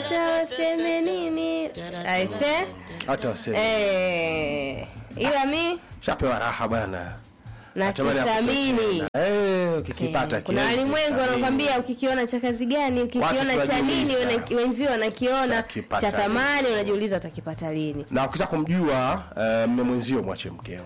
hata waseme nini. Aise? Hata waseme. Ila mi shapewa raha bwana. na kithamini. Ukikipata kuna walimwengu wanakuambia ukikiona cha kazi gani, ukikiona cha nini, wenzio wanakiona cha thamani, unajiuliza utakipata lini. Na ukitaka kumjua mume mwenzio mwache mkeo.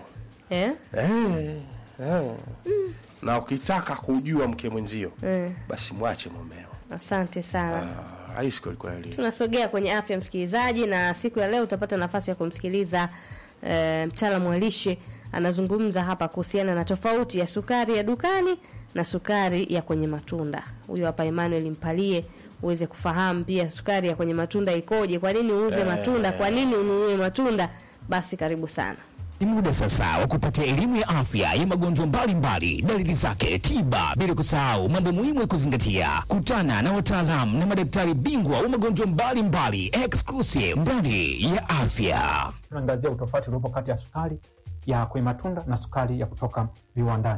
Na ukitaka kujua mke mwenzio basi mwache mumeo. Asante sana. Haishi kweli. Tunasogea kwenye afya msikilizaji, na siku ya leo utapata nafasi ya kumsikiliza mtaalamu wa lishe. Anazungumza hapa kuhusiana na tofauti ya sukari ya dukani na sukari ya kwenye matunda. Huyu hapa Emmanuel Mpalie, uweze kufahamu pia sukari ya kwenye matunda ikoje, kwa nini uuze matunda, kwa nini ununue matunda. Basi karibu sana. Ni muda sasa wa kupata elimu ya afya ya magonjwa mbalimbali, dalili zake, tiba, bila kusahau mambo muhimu ya kuzingatia. Kutana na wataalamu na madaktari bingwa wa magonjwa mbalimbali exclusive ndani ya afya. Tunaangazia utofauti uliopo kati ya sukari ya kwenye matunda na sukari ya kutoka viwandani.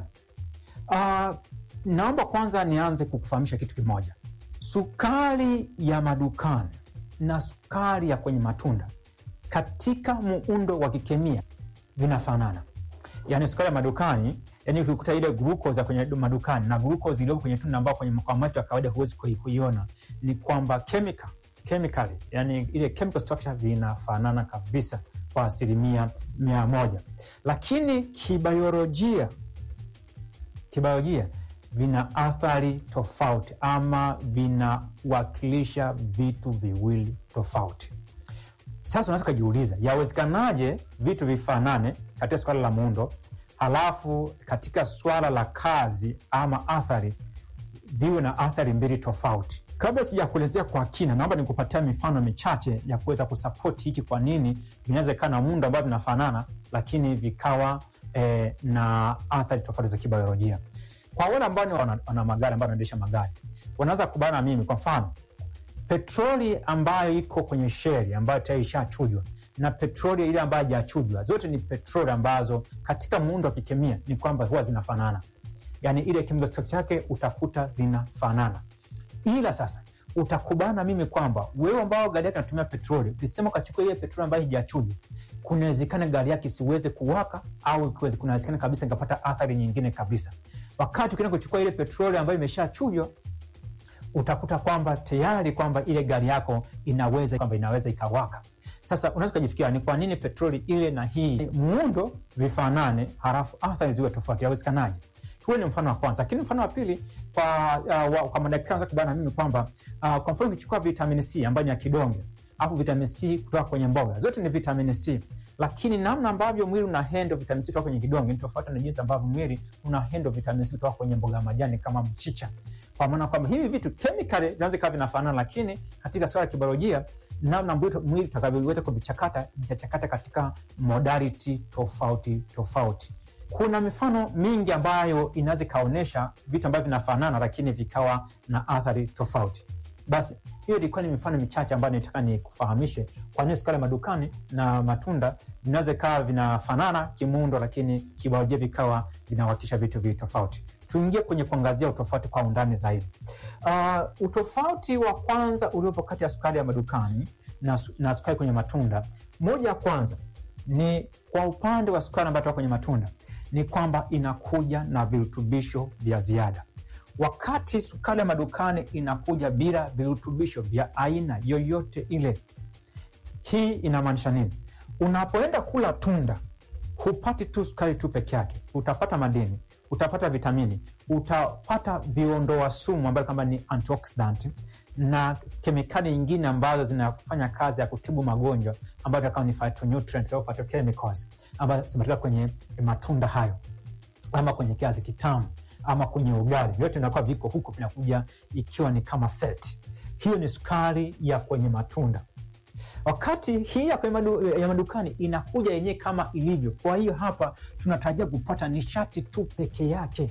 Naomba kwanza nianze kukufahamisha kitu kimoja. Sukari ya madukani na sukari ya kwenye matunda katika muundo wa kikemia vinafanana. Yaani sukari ya madukani, yani ukikuta ile glucose kwenye madukani na glucose iliyo kwenye tunda ambao kwenye macho ya kawaida huwezi kuiona, ni kwamba chemically, yani ile chemical structure vinafanana kabisa kwa 100%. Lakini kibiolojia vina athari tofauti ama vinawakilisha vitu viwili tofauti. Sasa unaweza kujiuliza, yawezekanaje vitu vifanane katika swala la muundo, halafu katika swala la kazi ama athari viwe na athari mbili tofauti? Kabla sijakuelezea kwa kina, naomba nikupatia mifano michache ya kuweza kusupport hiki, kwa nini vinaweza kuwa na muundo ambao vinafanana lakini vikawa na athari tofauti za kibiolojia. Kwa wale ambao wana magari, ambao wanaendesha magari, wanaweza kubana mimi. Kwa mfano, petroli ambayo iko kwenye sheli ambayo tayari ishachujwa na petroli ile ambayo haijachujwa, zote ni petroli ambazo katika muundo wa kikemia ni kwamba huwa zinafanana. Yani ile chemical structure yake utakuta zinafanana. Ila sasa utakubana mimi kwamba wewe ambao gari yake inatumia petroli, ukisema ukachukua ile petroli ambayo haijachujwa, kunawezekana gari yake isiweze kuwaka, au kunawezekana kabisa ikapata athari nyingine kabisa. Wakati ukienda kuchukua ile petroli ambayo imeshachujwa, utakuta kwamba tayari kwamba ile gari yako inaweza ikawaka. Sasa unaweza kujifikiria ni kwa nini petroli ile na hii muundo vifanane halafu athari ziwe tofauti? Yawezekanaje? Huo ni mfano wa kwanza. Lakini mfano wa pili, kwa madaktari wanaweza kubana mimi kwamba kwa mfano ukichukua vitamin C ambayo ni ya kidonge, afu vitamin C kutoka kwenye mboga, zote ni vitamin C, lakini namna ambavyo mwili una handle vitamin C kutoka kwenye kidonge ni tofauti na jinsi ambavyo mwili una handle vitamin C kutoka kwenye mboga majani kama mchicha. Kwa maana kwamba hivi vitu chemically vinaweza kuwa vinafanana, lakini katika swala ya kibiolojia, namna mwili utakavyoweza kuvichakata, vitachakata katika modality tofauti. Kuna mifano mingi ambayo inaweza kaonesha vitu ambavyo vinafanana lakini vikawa na athari tofauti. Basi hiyo ilikuwa ni mifano michache ambayo nataka nikufahamishe kwa nini sukari madukani na matunda vinaweza kawa vinafanana kimuundo lakini kibiolojia vikawa vinawakilisha vitu viwili tofauti. Tuingie kwenye kuangazia utofauti kwa undani zaidi. Utofauti wa kwanza uliopo kati ya sukari ya madukani na sukari kwenye matunda, moja ya kwanza ni kwa upande wa sukari ambayo kwenye matunda ni kwamba inakuja na virutubisho vya ziada, wakati sukari ya madukani inakuja bila virutubisho vya aina yoyote ile. Hii inamaanisha nini? Unapoenda kula tunda, hupati tu sukari tu peke yake, utapata madini, utapata vitamini, utapata viondoa sumu ambayo kama ni antioxidant na kemikali nyingine ambazo zinafanya kazi ya kutibu magonjwa ambayo kama ni phytonutrients au phytochemicals ambazo zinapatikana kwenye matunda hayo, ama kwenye kiazi kitamu, ama kwenye ugali. Vyote vinakuwa viko huko, vinakuja ikiwa ni kama set. Hiyo ni sukari ya kwenye matunda. Wakati hii ya madukani inakuja yenyewe kama ilivyo. Kwa hiyo hapa tunatarajia kupata nishati tu peke yake.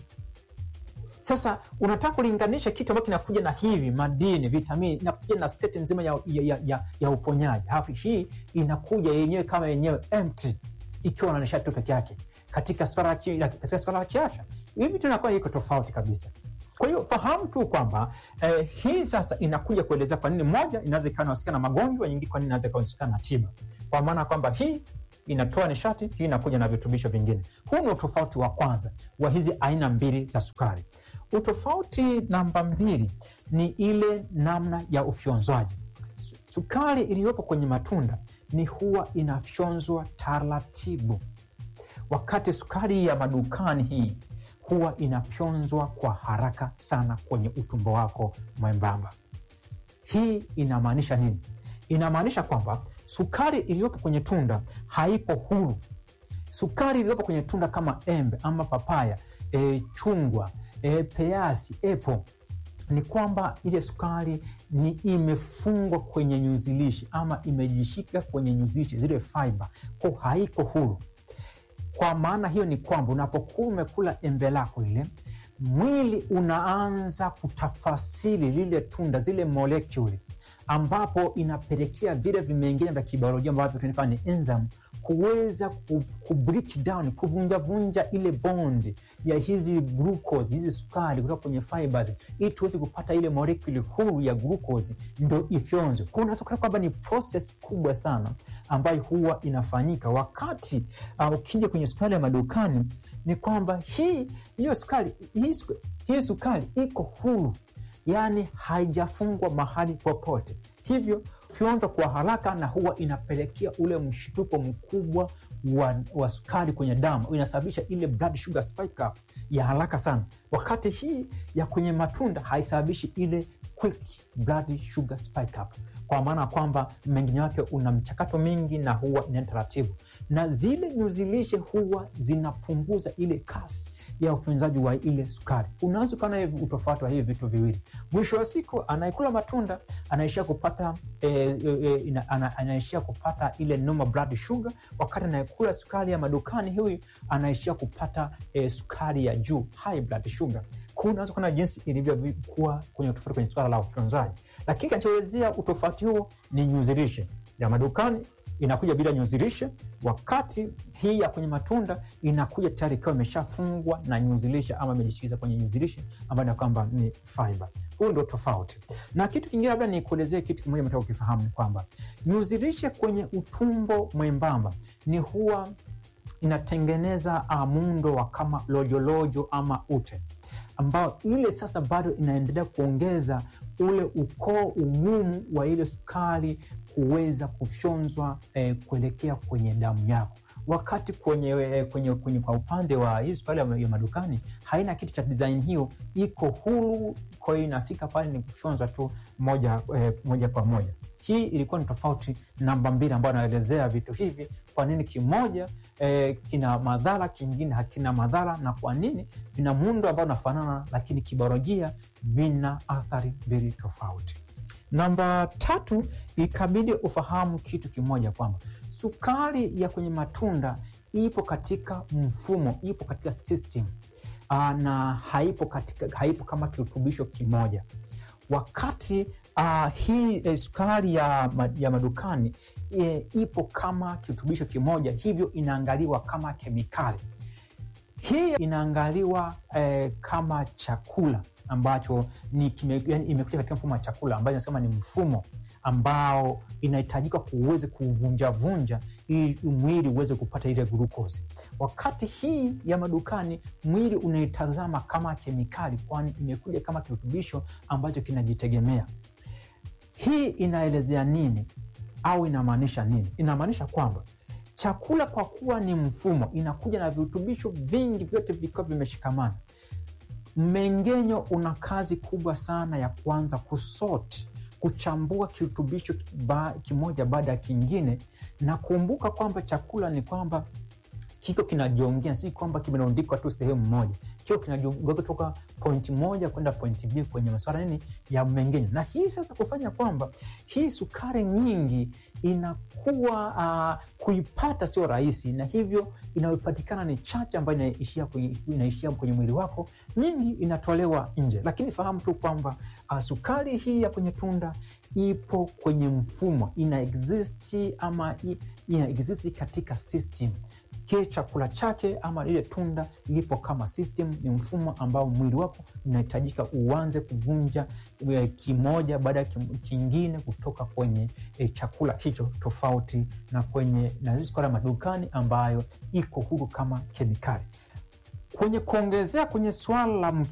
Sasa unataka kulinganisha kitu ambacho kinakuja na hivi madini, vitamini, inakuja na seti nzima ya uponyaji. Hapo hii inakuja yenyewe kama yenyewe empty, ikiwa na nishati tu peke yake. Katika swala la kiafya, hivi tunakuwa iko tofauti kabisa. Kwa hiyo fahamu tu kwamba hii sasa inakuja kuelezea kwa nini moja inaweza ikawa inahusikana na magonjwa, nyingine kwa nini inaweza ikahusikana na tiba. Kwa maana kwamba hii inatoa nishati, hii inakuja na virutubisho vingine. Huu ni utofauti wa kwanza wa hizi aina mbili za sukari. Utofauti namba 2 ni ile namna ya ufyonzwaji. Sukari iliyopo kwenye matunda ni huwa inafyonzwa taratibu, wakati sukari ya madukani hii huwa inafyonzwa kwa haraka sana kwenye utumbo wako mwembamba. Hii inamaanisha nini? Inamaanisha kwamba sukari iliyopo kwenye tunda haipo huru. Sukari iliyopo kwenye tunda kama embe ama papaya, chungwa, peasi, apple, ni kwamba ile sukari ni imefungwa kwenye nyuzilishi ama imejishika kwenye nyuzilishi, zile fiber, kwa haiko huru. Kwa maana hiyo ni kwamba unapokuwa umekula embe lako ile, mwili unaanza kutafasiri lile tunda, zile molekuli, ambapo inapelekea vile vimengine vya kibiolojia ambavyo tunaita ni enzyme kuweza kubreak down, kuvunja ile bond ya hizi glucose, hizi sukari kutoka kwenye fibers, ili tuweze kupata ile molekuli huru ya glucose ndio ifyonzwe. Kwa hiyo unaweza kwamba ni process kubwa sana ambayo huwa inafanyika. Wakati ukija kwenye sukari ya madukani ni kwamba hii sukari iko huru, yani haijafungwa mahali popote, hivyo fyonza kwa haraka, na huwa inapelekea ule mshtuko mkubwa wa sukari kwenye damu, inasababisha ile blood sugar spike up ya haraka sana, wakati hii ya kwenye matunda haisababishi ile quick blood sugar spike up, kwa maana kwamba mmeng'enyo wake una mchakato mingi na huwa ni taratibu, na zile nyuzilishe huwa zinapunguza ile kasi ya ufyonzaji wa ile sukari. Unaweza kana hivi utofauti wa hivi vitu viwili. Mwisho wa siku anayekula matunda anaishia kupata ile normal blood sugar, wakati anayekula sukari ya madukani huyu anaishia kupata sukari ya juu, high blood sugar. Kwa unaweza kuna jinsi ilivyokuwa kwenye utofauti kwenye swala la ufyonzaji. Lakini kinachoelezea utofauti huo ni nyuzilishe. Ya madukani inakuja bila nyuzilishe, wakati hii ya kwenye matunda inakuja tayari ikiwa imeshafungwa na nyuzilishe ama imejishikiza kwenye nyuzilishe ambayo ni kwamba ni fiber. Huo ndio tofauti. Na kitu kingine labda ni kuelezea kitu kimoja mtaka ukifahamu kwamba nyuzilishe kwenye utumbo mwembamba ni huwa inatengeneza muundo wa kama lojolojo ama ute, ambao ile sasa bado inaendelea kuongeza ule ugumu wa ile sukari kuweza kufyonzwa kuelekea kwenye damu yako. Wakati kwenye kwa upande wa hii sukari ya madukani haina kitu cha design hiyo, iko huru, kwa hiyo inafika pale ni kufyonzwa tu moja kwa moja. Hii ilikuwa ni tofauti namba 2 ambayo naelezea vitu hivi, kwa nini kimoja kina madhara, kingine hakina madhara, na kwa nini vina muundo ambao unafanana lakini kibiolojia vina athari mbili tofauti. Namba 3, ikabidi ufahamu kitu kimoja kwamba sukari ya kwenye matunda ipo katika mfumo, ipo katika system, na haipo kama kirutubisho kimoja. Wakati hii sukari ya madukani ipo kama kirutubisho kimoja, hivyo inaangaliwa kama kemikali. Hii inaangaliwa kama chakula ambacho imekuja katika mfumo wa chakula, ambayo inasema ni mfumo ambao inahitajika kuweze kuvunja ili mwili uweze kupata ile glucose. Wakati hii ya madukani mwili unaitazama kama kemikali, kwani imekuja kama kirutubisho ambacho kinajitegemea. Hii inaelezea nini au inamaanisha nini? Inamaanisha kwamba chakula kwa kuwa ni mfumo, inakuja na virutubisho vingi, vyote vikiwa vimeshikamana. Mmeng'enyo una kazi kubwa sana ya kuanza kusort, kuchambua kirutubisho kimoja baada ya kingine, na kumbuka kwamba chakula ni kwamba kiko kinajiongea, si kwamba kimerundikwa tu sehemu moja. Kiko kinajiongea kutoka point moja kwenda point B kwenye masuala ya mmeng'enyo. Na hii sasa kufanya kwamba hii sukari nyingi inakuwa kuipata sio rahisi, na hivyo inayopatikana ni chache ambayo inaishia kwenye mwili wako, nyingi inatolewa nje. Lakini fahamu tu kwamba sukari hii ya kwenye tunda ipo kwenye mfumo, ina exist katika system. kile chakula chake ama ile tunda lipo kama system, ni mfumo ambao mwili wako unahitajika uanze kuvunja kimoja baada ya kingine kutoka kwenye chakula hicho, tofauti na kwenye sukari madukani ambayo iko huru kama kemikali. Kwenye kuongezea kwenye swala la